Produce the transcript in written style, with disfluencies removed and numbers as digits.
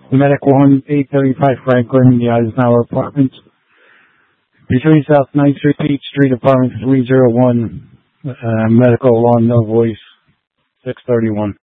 Medic 1, 835 Franklin, the Eisenhower Apartments. Between South 9th Street, Peach Street, Apartment 301. Medical alarm, no voice, 631.